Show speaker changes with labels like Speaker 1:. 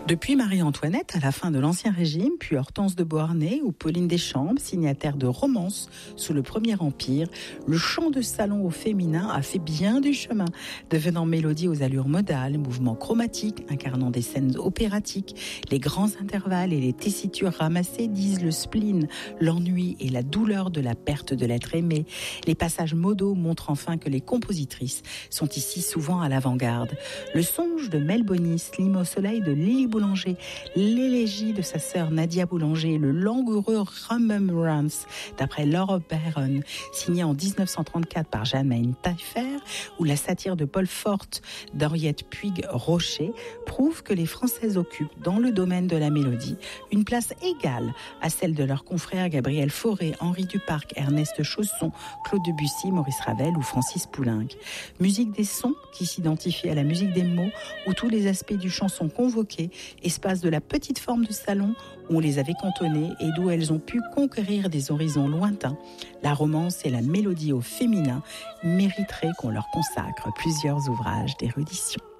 Speaker 1: Depuis Marie-Antoinette, à la fin de l'Ancien Régime, puis Hortense de Beauharnais ou Pauline Deschamps, signataires de romances sous le Premier Empire, le chant de salon au féminin a fait bien du chemin, devenant mélodie aux allures modales, mouvements chromatiques, incarnant des scènes opératiques. Les grands intervalles et les tessitures ramassées disent le spleen, l'ennui et la douleur de la perte de l'être aimé. Les passages modaux montrent enfin que les compositrices sont ici souvent à l'avant-garde. Le songe de Mel Bonis, L'hymne au soleil de Lily Boulanger, l'élégie de sa sœur Nadia Boulanger, le langoureux Remembrance d'après Laura Byron, signé en 1934 par Germaine Taillefer, ou la satire de Paul Fort d'Henriette Puig-Rocher, prouvent que les Françaises occupent dans le domaine de la mélodie une place égale à celle de leurs confrères Gabriel Fauré, Henri Duparc, Ernest Chausson, Claude Debussy, Maurice Ravel ou Francis Poulenc. Musique des sons qui s'identifie à la musique des mots, où tous les aspects du chant sont convoqués, espace de la petite forme de salon où on les avait cantonnées et d'où elles ont pu conquérir des horizons lointains. La romance et la mélodie au féminin mériteraient qu'on leur consacre plusieurs ouvrages d'érudition.